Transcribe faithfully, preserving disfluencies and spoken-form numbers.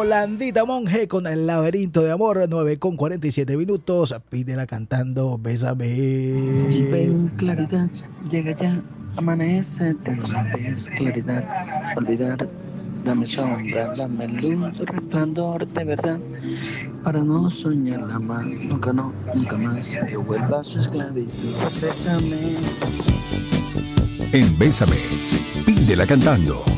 Yolandita Monge con El laberinto de amor, nueve con cuarenta y siete minutos. Pídela cantando Bésame. Ven claridad, llega ya, amanece, tienes claridad, olvidar, dame sombra, dame luz, resplandor de verdad, para no soñarla más, nunca no, nunca más, que vuelva a su esclavitud. Bésame. En Bésame, pídela cantando.